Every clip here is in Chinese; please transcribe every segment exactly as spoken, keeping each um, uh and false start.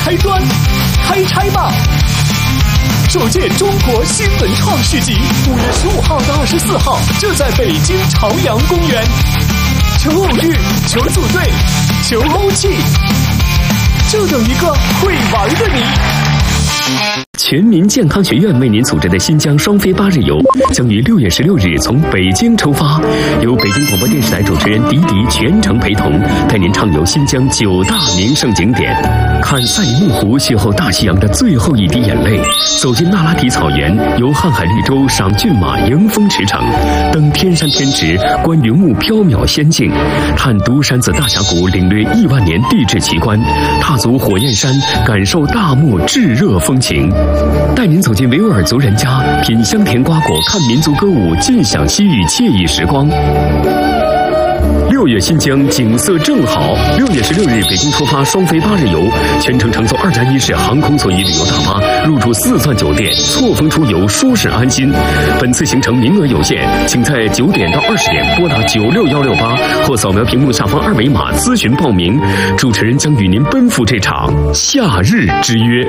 开端，开拆吧！首届中国新文创市集，五月十五号到二十四号，就在北京朝阳公园。求偶遇，求组队，求欧气，就等一个会玩的你。全民健康学院为您组织的新疆双飞八日游，将于六月十六日从北京出发，由北京广播电视台主持人迪迪全程陪同，带您畅游新疆九大名胜景点，看赛里木湖邂逅大西洋的最后一滴眼泪，走进那拉提草原，游瀚海绿洲，赏骏马，迎风驰骋，登天山天池，观云雾缥缈仙境，看独山子大峡谷，领略亿万年地质奇观，踏足火焰山，感受大漠炙热风情。带您走进维吾尔族人家，品香甜瓜果，看民族歌舞，尽享西域惬意时光。六月新疆景色正好，六月十六日北京出发双飞八日游，全程乘坐二加一式航空座椅旅游大巴，入住四钻酒店，错峰出游，舒适安心。本次行程名额有限，请在九点到二十点拨打九六幺六八或扫描屏幕下方二维码咨询报名。主持人将与您奔赴这场夏日之约。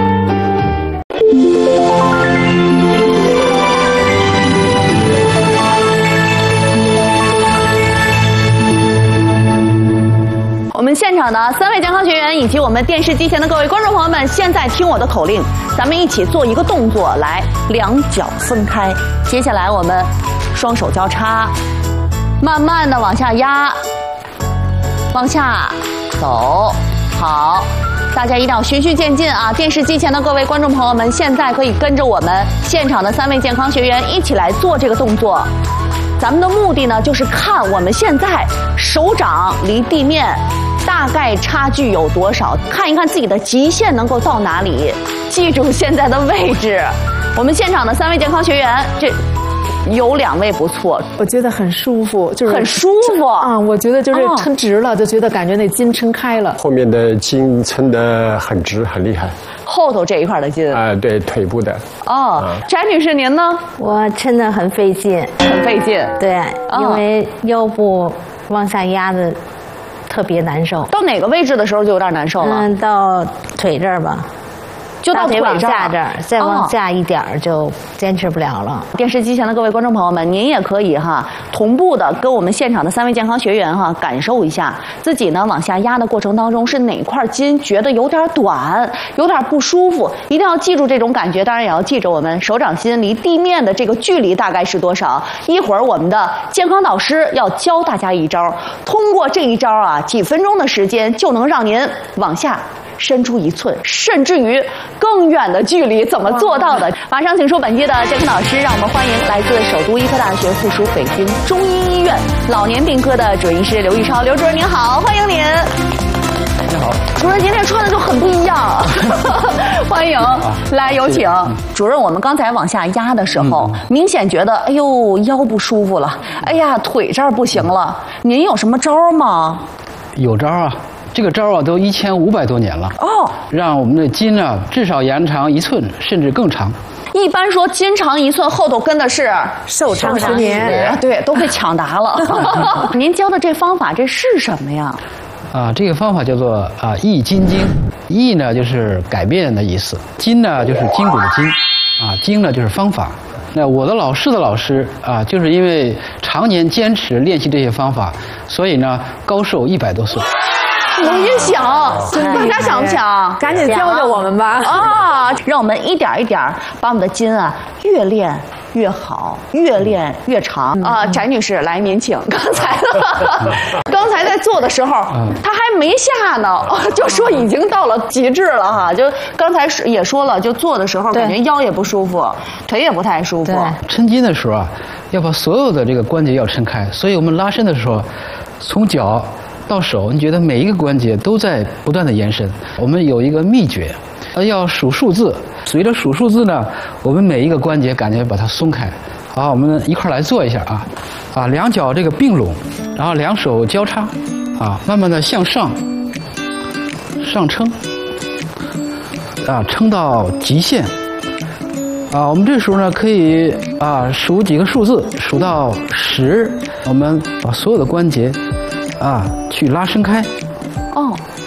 我们现场的三位健康学员以及我们电视机前的各位观众朋友们，现在听我的口令，咱们一起做一个动作，来，两脚分开。接下来我们双手交叉，慢慢的往下压，往下走，好。大家一定要循序渐进啊！电视机前的各位观众朋友们，现在可以跟着我们现场的三位健康学员一起来做这个动作。咱们的目的呢，就是看我们现在手掌离地面大概差距有多少，看一看自己的极限能够到哪里。记住现在的位置。我们现场的三位健康学员，这有两位不错， 我觉得很舒服，就是很舒服啊！我觉得就是撑直了，哦、就觉得感觉那筋撑开了， 后面的筋撑得很直，很厉害。 后头这一块的筋啊、呃，对，腿部的。 哦，翟、嗯、女士您呢？ 我撑得很费劲， 很费劲。 对，哦、因为腰部往下压的特别难受。 到哪个位置的时候就有点难受了？ 嗯，到腿这儿吧。 就到腿往下这儿，再往下一点儿就坚持不了了。 哦、电视机前的各位观众朋友们，您也可以哈同步的跟我们现场的三位健康学员哈感受一下自己呢往下压的过程当中是哪块筋觉得有点短，有点不舒服，一定要记住这种感觉。当然也要记着我们手掌心离地面的这个距离大概是多少。一会儿我们的健康导师要教大家一招，通过这一招啊，几分钟的时间就能让您往下伸出一寸，甚至于更远的距离，怎么做到的？马上请出本期的健康导师，让我们欢迎来自首都医科大学附属北京中医医院老年病科的主任医师刘玉超。刘主任您好，欢迎您。 你好， 主任今天穿的就很不一样，欢迎，来有请。主任，我们刚才往下压的时候，嗯、明显觉得哎呦腰不舒服了，哎呀腿这儿不行了，您有什么招吗？ 有招啊。这个招啊，都一千五百多年了哦，让我们的筋啊至少延长一寸，甚至更长。 一般说筋长一寸，后头跟的是寿长十年， 对，都被抢答了。您教的这方法，这是什么呀？ 啊，这个方法叫做啊易筋经。易呢就是改变的意思，筋呢就是筋骨的筋，啊经呢就是方法。那我的老师的老师啊，就是因为常年坚持练习这些方法，所以呢高寿一百多岁。 我也想，大家想不想？ 赶紧教教我们吧！ 啊，让我们一点一点把我们的筋啊越练越好，越练越长啊！翟女士，来您请。刚才刚才在做的时候，她还没下呢，就说已经到了极致了哈。就刚才也说了，就做的时候感觉腰也不舒服，腿也不太舒服。 抻筋的时候啊，要把所有的这个关节要抻开，所以我们拉伸的时候，从脚到手，你觉得每一个关节都在不断的延伸。我们有一个秘诀，要数数字，随着数数字呢，我们每一个关节感觉把它松开。好，我们一块来做一下啊，啊，两脚这个并拢，然后两手交叉，啊，慢慢的向上上撑，啊，撑到极限。啊，我们这时候呢可以啊数几个数字，数到十，我们把所有的关节啊去拉伸开。哦，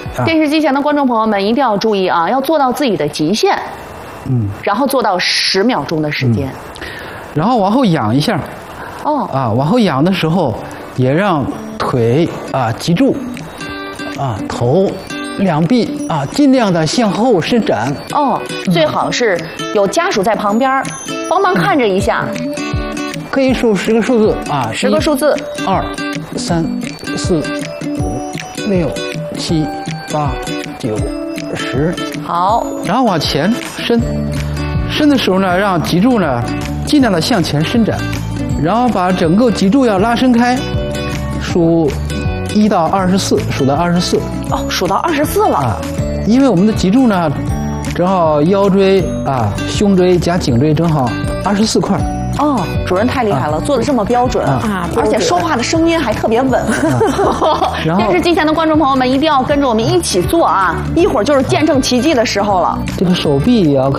啊。 电视机前的观众朋友们一定要注意啊，要做到自己的极限， 嗯， 然后做到十秒钟的时间， 嗯、然后往后仰一下， 哦， 啊，往后仰的时候也让腿啊脊柱，啊头。两臂啊，尽量的向后伸展。 哦，最好是有家属在旁边，帮忙看着一下。 可以数十个数字啊， 十个数字。 二、三、四、五、六、七、八、九、十。 好。 然后往前伸，伸的时候呢，让脊柱呢尽量的向前伸展，然后把整个脊柱要拉伸开，数一到二十四，数到二十四。 哦，数到二十四了啊！ 因为我们的脊柱呢，正好腰椎啊、胸椎加颈椎正好二十四块。 哦，主任太厉害了，啊、做的这么标准啊！而且说话的声音还特别稳。啊、然后电视机前的观众朋友们一定要跟着我们一起做啊！一会儿就是见证奇迹的时候了。 这个手臂也要。